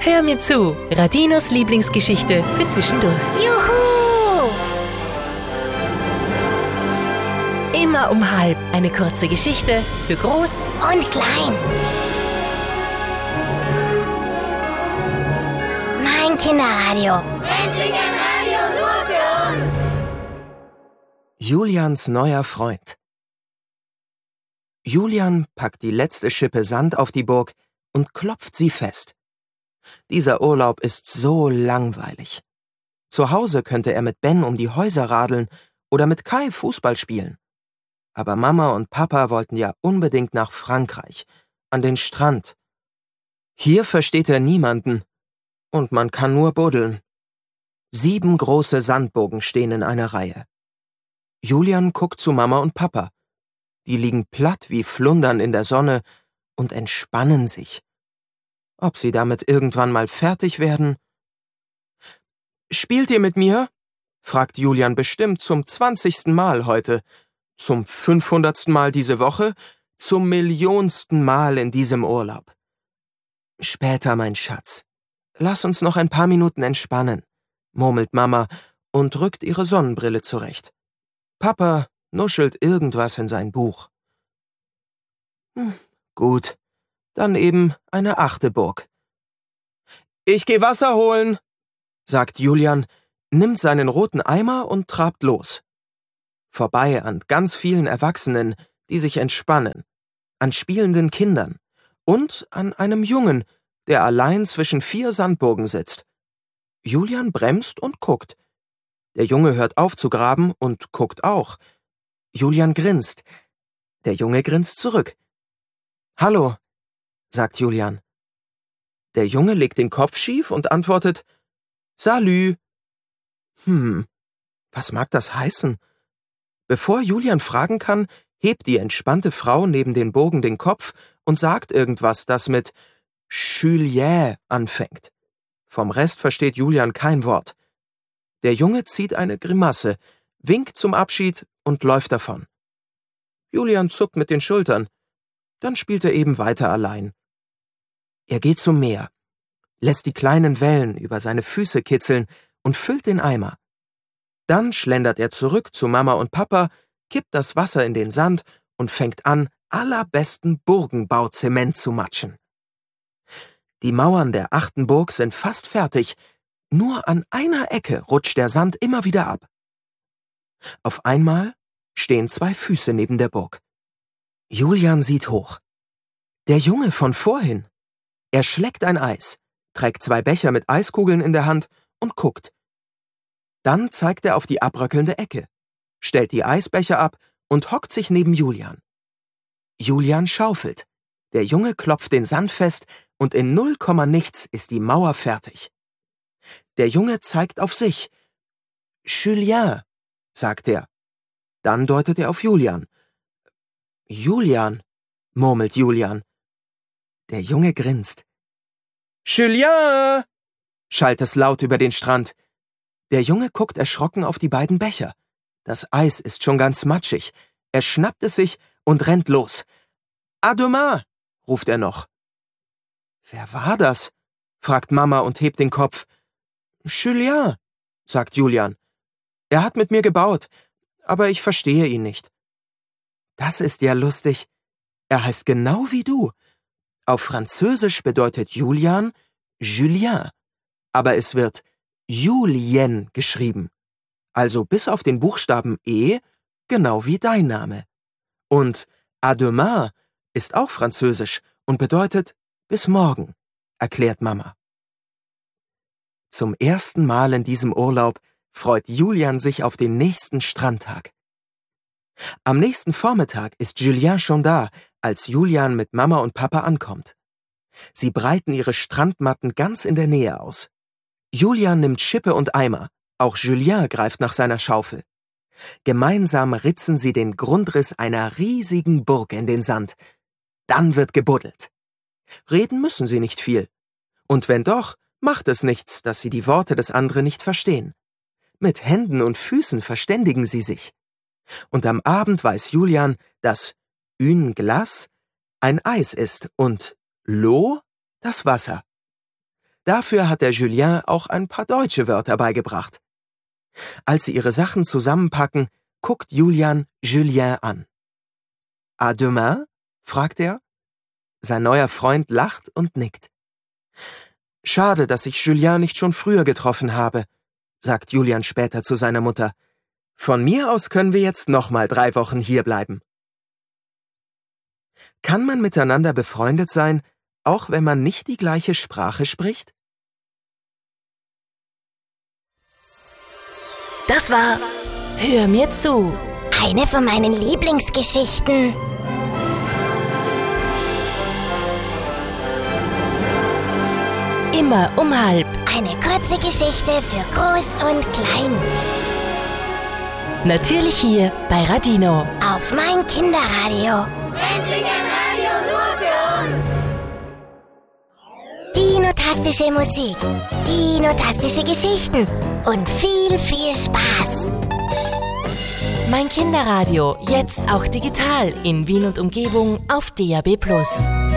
Hör mir zu, Radinos Lieblingsgeschichte für zwischendurch. Juhu! Immer um 12:30 eine kurze Geschichte für Groß Und klein. Mein Kinderradio. Endlich ein Radio nur für uns! Julians neuer Freund. Julian packt die letzte Schippe Sand auf die Burg und klopft sie fest. Dieser Urlaub ist so langweilig. Zu Hause könnte er mit Ben um die Häuser radeln oder mit Kai Fußball spielen. Aber Mama und Papa wollten ja unbedingt nach Frankreich, an den Strand. Hier versteht er niemanden und man kann nur buddeln. 7 große Sandburgen stehen in einer Reihe. Julian guckt zu Mama und Papa. Die liegen platt wie Flundern in der Sonne und entspannen sich. Ob sie damit irgendwann mal fertig werden? »Spielt ihr mit mir?« fragt Julian bestimmt zum 20. Mal heute, zum 500. Mal diese Woche, zum millionsten Mal in diesem Urlaub. »Später, mein Schatz. Lass uns noch ein paar Minuten entspannen«, murmelt Mama und rückt ihre Sonnenbrille zurecht. Papa nuschelt irgendwas in sein Buch. Gut, dann eben eine 8. Burg. »Ich geh Wasser holen«, sagt Julian, nimmt seinen roten Eimer und trabt los. Vorbei an ganz vielen Erwachsenen, die sich entspannen, an spielenden Kindern und an einem Jungen, der allein zwischen 4 Sandburgen sitzt. Julian bremst und guckt. Der Junge hört auf zu graben und guckt auch. Julian grinst. Der Junge grinst zurück. »Hallo«, sagt Julian. Der Junge legt den Kopf schief und antwortet »Salü«. Was mag das heißen? Bevor Julian fragen kann, hebt die entspannte Frau neben den Burgen den Kopf und sagt irgendwas, das mit Julien anfängt. Vom Rest versteht Julian kein Wort. Der Junge zieht eine Grimasse, winkt zum Abschied und läuft davon. Julian zuckt mit den Schultern. Dann spielt er eben weiter allein. Er geht zum Meer, lässt die kleinen Wellen über seine Füße kitzeln und füllt den Eimer. Dann schlendert er zurück zu Mama und Papa, kippt das Wasser in den Sand und fängt an, allerbesten Burgenbauzement zu matschen. Die Mauern der 8. Burg sind fast fertig, nur an einer Ecke rutscht der Sand immer wieder ab. Auf einmal stehen 2 Füße neben der Burg. Julian sieht hoch. Der Junge von vorhin. Er schleckt ein Eis, trägt 2 Becher mit Eiskugeln in der Hand und guckt. Dann zeigt er auf die abröckelnde Ecke, stellt die Eisbecher ab und hockt sich neben Julian. Julian schaufelt. Der Junge klopft den Sand fest und in 0, nichts ist die Mauer fertig. Der Junge zeigt auf sich. »Julien«, sagt er. Dann deutet er auf Julian. »Julian«, murmelt Julian. Der Junge grinst. »Julien«, schallt es laut über den Strand. Der Junge guckt erschrocken auf die beiden Becher. Das Eis ist schon ganz matschig. Er schnappt es sich und rennt los. »À demain«, ruft er noch. »Wer war das?«, fragt Mama und hebt den Kopf. »Julien«, sagt Julian. »Er hat mit mir gebaut, aber ich verstehe ihn nicht.« »Das ist ja lustig. Er heißt genau wie du. Auf Französisch bedeutet Julian Julien, aber es wird Julien geschrieben. Also bis auf den Buchstaben E, genau wie dein Name. Und à demain ist auch Französisch und bedeutet bis morgen«, erklärt Mama. Zum ersten Mal in diesem Urlaub freut Julian sich auf den nächsten Strandtag. Am nächsten Vormittag ist Julien schon da, als Julian mit Mama und Papa ankommt. Sie breiten ihre Strandmatten ganz in der Nähe aus. Julian nimmt Schippe und Eimer, auch Julien greift nach seiner Schaufel. Gemeinsam ritzen sie den Grundriss einer riesigen Burg in den Sand. Dann wird gebuddelt. Reden müssen sie nicht viel. Und wenn doch, macht es nichts, dass sie die Worte des anderen nicht verstehen. Mit Händen und Füßen verständigen sie sich. Und am Abend weiß Julian, dass une glace ein Eis ist und l'eau das Wasser. Dafür hat der Julien auch ein paar deutsche Wörter beigebracht. Als sie ihre Sachen zusammenpacken, guckt Julian Julien an. »À demain?« fragt er. Sein neuer Freund lacht und nickt. »Schade, dass ich Julien nicht schon früher getroffen habe«, sagt Julian später zu seiner Mutter. »Von mir aus können wir jetzt nochmal 3 Wochen hierbleiben.« Kann man miteinander befreundet sein, auch wenn man nicht die gleiche Sprache spricht? Das war Hör mir zu. Eine von meinen Lieblingsgeschichten. Immer um halb. Eine kurze Geschichte für Groß und Klein. Natürlich hier bei Radino. Auf mein Kinderradio. Endlich ein Radio nur für uns. Dino-tastische Musik, Dino-tastische Geschichten und viel, viel Spaß. Mein Kinderradio, jetzt auch digital in Wien und Umgebung auf DAB+.